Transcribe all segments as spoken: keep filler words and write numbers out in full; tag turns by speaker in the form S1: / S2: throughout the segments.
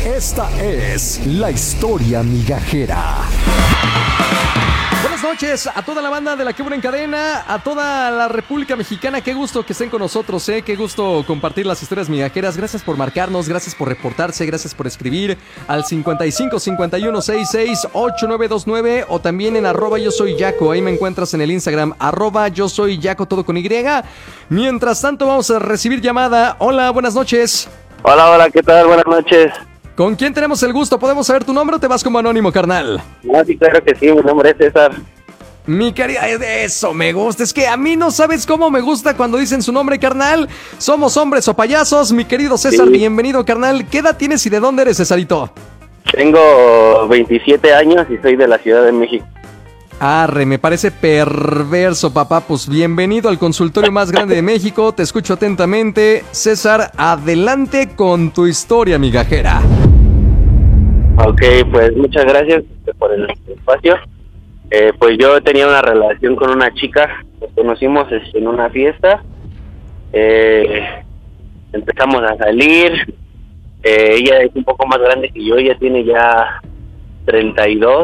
S1: Esta es la historia migajera. Buenas noches a toda la banda de La Que Buena en Cadena, a toda la República Mexicana. Qué gusto que estén con nosotros, ¿eh? Qué gusto compartir las historias migajeras. Gracias por marcarnos, gracias por reportarse, gracias por escribir al cincuenta y cinco, cincuenta y uno, sesenta y seis, ochenta y nueve veintinueve o también en arroba yo soy Yaco. Ahí me encuentras en el Instagram, arroba yo soy Yaco, todo con Y. Mientras tanto vamos a recibir llamada. Hola, buenas noches.
S2: Hola, hola, ¿qué tal? Buenas noches.
S1: ¿Con quién tenemos el gusto? ¿Podemos saber tu nombre o te vas como anónimo, carnal?
S2: No, sí, claro que sí, mi nombre es César.
S1: Mi querida, eso me gusta. Es que a mí no sabes cómo me gusta cuando dicen su nombre, carnal. Somos hombres o payasos. Mi querido César, sí. Bienvenido, carnal. ¿Qué edad tienes y de dónde eres, Cesarito?
S2: Tengo veintisiete años y soy de la Ciudad de México.
S1: Arre, me parece perverso, papá. Pues bienvenido al consultorio más grande de México. Te escucho atentamente. César, adelante con tu historia migajera.
S2: Ok, pues muchas gracias por el espacio. Eh, pues yo tenía una relación con una chica. Nos conocimos en una fiesta. Eh, empezamos a salir. Eh, ella es un poco más grande que yo. Ella tiene ya treinta y dos.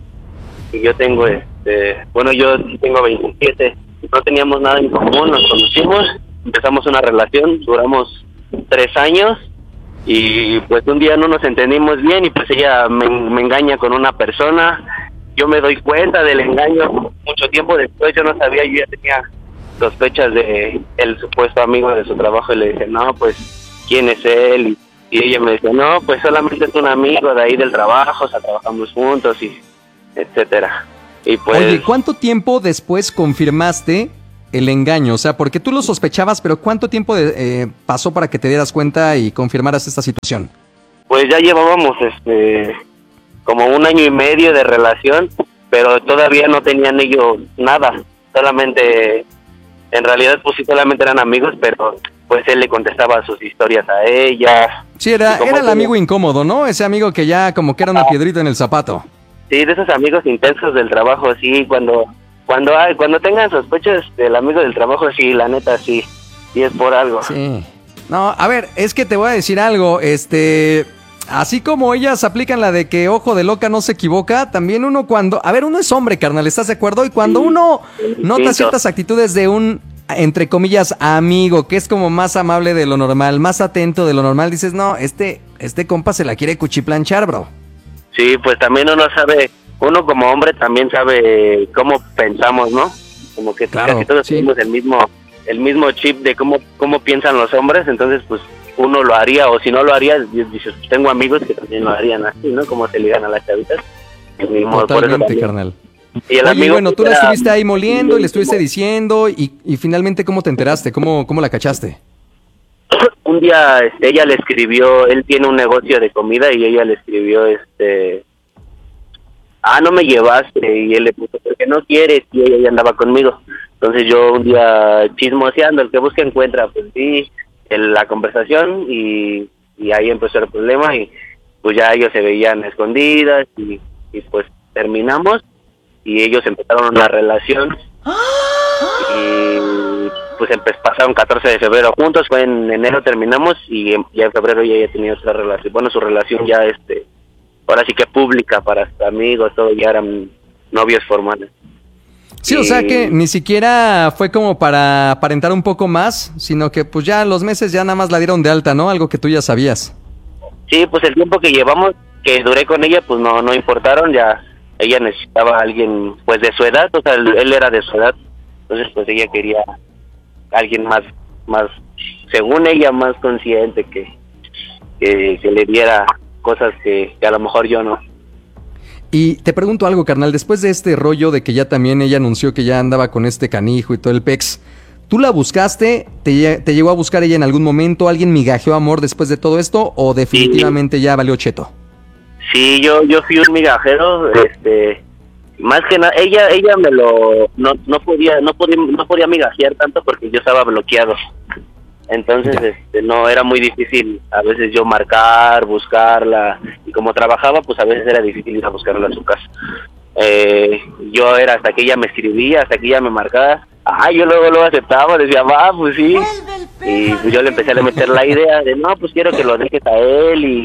S2: Y yo tengo, este, bueno, yo tengo veintisiete. No teníamos nada en común, nos conocimos, empezamos una relación, duramos tres años y pues un día no nos entendimos bien y pues ella me, me engaña con una persona. Yo me doy cuenta del engaño mucho tiempo después, yo no sabía, yo ya tenía sospechas de el supuesto amigo de su trabajo y le dije, no, pues, ¿quién es él? Y, y ella me dice, no, pues solamente es un amigo de ahí del trabajo, o sea, trabajamos juntos y etcétera. Y pues,
S1: oye, ¿cuánto tiempo después confirmaste el engaño? O sea, porque tú lo sospechabas, pero ¿cuánto tiempo de, eh, pasó para que te dieras cuenta y confirmaras esta situación?
S2: Pues ya llevábamos este como un año y medio de relación, pero todavía no tenían ellos nada, solamente, en realidad pues sí, solamente eran amigos, pero pues él le contestaba sus historias a ella.
S1: Sí, era, era el amigo incómodo, ¿no? Ese amigo que ya como que era una piedrita en el zapato.
S2: Sí, de esos amigos intensos del trabajo, sí, cuando cuando hay, cuando tengan sospechas del amigo del trabajo, sí, la neta, sí, sí es por algo.
S1: Sí. No, a ver, es que te voy a decir algo, este, así como ellas aplican la de que ojo de loca no se equivoca, también uno cuando, a ver, uno es hombre, carnal, ¿estás de acuerdo? Y cuando sí, uno nota ciertas actitudes de un, entre comillas, amigo, que es como más amable de lo normal, más atento de lo normal, dices, no, este, este compa se la quiere cuchiplanchar, bro.
S2: Sí, pues también uno sabe, uno como hombre también sabe cómo pensamos, ¿no? Como que claro, casi todos sí. tenemos el mismo el mismo chip de cómo cómo piensan los hombres, entonces pues uno lo haría, o si no lo haría, dices, tengo amigos que también lo harían así, ¿no? Como se ligan a las chavitas.
S1: Totalmente, carnal.
S2: Y el
S1: Oye,
S2: amigo
S1: bueno, tú
S2: era...
S1: la estuviste ahí moliendo y le estuviste diciendo, y, y finalmente, ¿cómo te enteraste? ¿Cómo, cómo la cachaste?
S2: Un día este, ella le escribió, él tiene un negocio de comida y ella le escribió, este, ah, no me llevaste, y él le puso, porque no quieres, y ella ya andaba conmigo. Entonces yo un día chismoseando, el que busca encuentra, pues sí, en la conversación y, y ahí empezó el problema y pues ya ellos se veían escondidas y, y pues terminamos y ellos empezaron una relación y pues empe- pasaron catorce de febrero juntos, fue en enero terminamos y en, ya en febrero ya, ya tenía otra relación, bueno, su relación ya este, ahora sí que pública para sus amigos, todo, ya eran novios formales.
S1: Sí,
S2: y...
S1: o sea que ni siquiera fue como para aparentar un poco más, sino que pues ya los meses ya nada más la dieron de alta, ¿no? Algo que tú ya sabías.
S2: Sí, pues el tiempo que llevamos, que duré con ella, pues no, no importaron, ya ella necesitaba a alguien pues de su edad, o sea, él, él era de su edad, entonces pues ella quería a alguien más, más, según ella, más consciente, que, que, que le diera cosas que, que a lo mejor yo no.
S1: Y te pregunto algo, carnal, después de este rollo de que ya también ella anunció que ya andaba con este canijo y todo el pex, ¿tú la buscaste? ¿Te, te llegó a buscar ella en algún momento? ¿Alguien migajeó amor después de todo esto? ¿O definitivamente sí. ya valió cheto?
S2: Sí, yo yo fui un migajero, este, más que nada, ella ella me lo, no no podía no podía no podía migajear tanto porque yo estaba bloqueado. Entonces, ya. este, no, era muy difícil a veces yo marcar, buscarla, y como trabajaba, pues a veces era difícil ir a buscarla a su casa. Eh, yo era hasta que ella me escribía, hasta que ella me marcaba, ah, yo luego lo aceptaba, decía, va, pues sí, y pues yo le empecé a meter la idea de, no, pues quiero que lo dejes a él, y,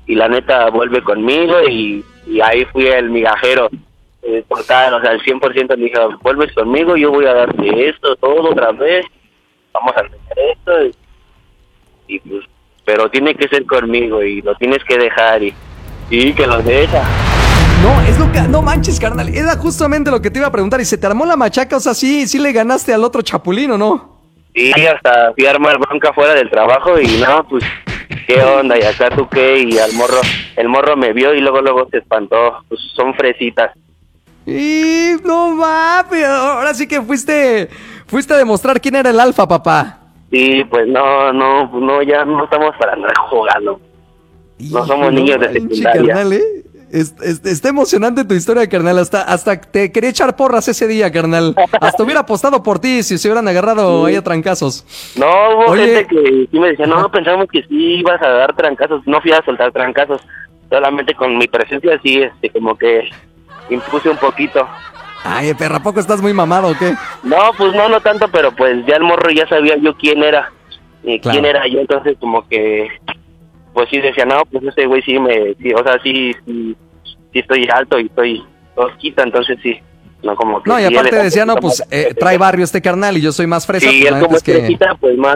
S2: y la neta vuelve conmigo y, y ahí fui el migajero. Eh, total, o sea, el cien por ciento me dijo, vuelves conmigo, yo voy a darte esto, todo otra vez, vamos a hacer esto, y, y pues, pero tiene que ser conmigo y lo tienes que dejar, y, y que lo deja.
S1: No, es lo que... No manches, carnal. Era justamente lo que te iba a preguntar. ¿Y se te armó la machaca? O sea, sí, sí le ganaste al otro chapulín, ¿o no?
S2: Y hasta fui a armar bronca fuera del trabajo y no, pues, ¿qué onda? Y acá tú qué, y al morro, el morro me vio y luego, luego se espantó. Pues son fresitas.
S1: Y no mames, ahora sí que fuiste... Fuiste a demostrar quién era el alfa, papá.
S2: Sí, pues no, no, no, ya no estamos para andar jugando. No somos
S1: Hijo,
S2: niños de
S1: manche,
S2: secundaria.
S1: carnal, ¿eh? Es, es, está emocionante tu historia, carnal. Hasta, hasta te quería echar porras ese día, carnal. Hasta hubiera apostado por ti si se hubieran agarrado
S2: Sí.
S1: ahí a trancazos.
S2: No, hubo
S1: Oye.
S2: gente que sí me decía, no, pensamos que sí ibas a dar trancazos. No fui a soltar trancazos. Solamente con mi presencia sí, este, como que impuse un poquito.
S1: Ay, perra, ¿a poco estás muy mamado o qué?
S2: No, pues no, no tanto, pero pues ya el morro ya sabía yo quién era. Y
S1: Claro.
S2: quién era yo, entonces como que, pues sí decía, no, pues ese güey sí me, sí, o sea, sí, sí, sí estoy alto y estoy tosquita, entonces sí. No, como que
S1: No, y
S2: sí, él
S1: aparte
S2: está
S1: decía,
S2: un
S1: no,
S2: poquito
S1: pues
S2: más
S1: eh,
S2: fuerte.
S1: trae barrio este carnal y yo soy más fresa.
S2: Sí,
S1: pues,
S2: él
S1: la
S2: como
S1: neta
S2: es
S1: es que...
S2: fresita, pues más.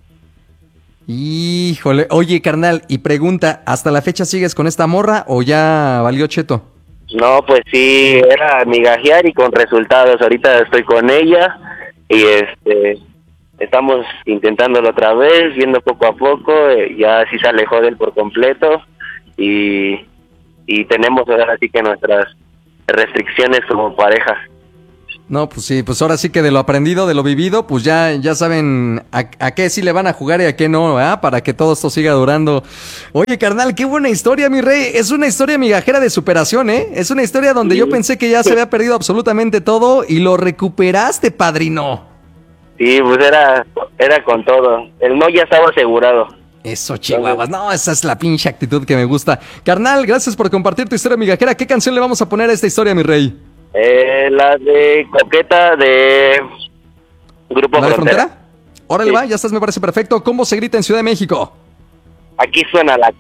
S1: Híjole, oye, carnal, y pregunta, ¿hasta la fecha sigues con esta morra o ya valió cheto?
S2: No, pues sí, era migajear y con resultados. Ahorita estoy con ella y este estamos intentándolo otra vez, viendo poco a poco, eh, ya sí se alejó de él por completo y, y tenemos ahora sí que nuestras restricciones como pareja.
S1: No, pues sí, pues ahora sí que de lo aprendido, de lo vivido, pues ya, ya saben a, a qué sí le van a jugar y a qué no, ¿verdad? Para que todo esto siga durando. Oye, carnal, qué buena historia, mi rey. Es una historia migajera de superación, ¿eh? Es una historia donde
S2: Sí.
S1: yo pensé que ya se había perdido absolutamente todo y lo recuperaste, padrino.
S2: Sí, pues era, era con todo. El no ya estaba asegurado.
S1: Eso, chihuahuas. No, esa es la pinche actitud que me gusta. Carnal, gracias por compartir tu historia migajera. ¿Qué canción le vamos a poner a esta historia, mi rey?
S2: Eh, la de Coqueta de Grupo
S1: ¿La de
S2: Frontera.
S1: Frontera? Órale,
S2: Sí.
S1: va, ya estás, me parece perfecto. ¿Cómo se grita en Ciudad de México?
S2: Aquí suena la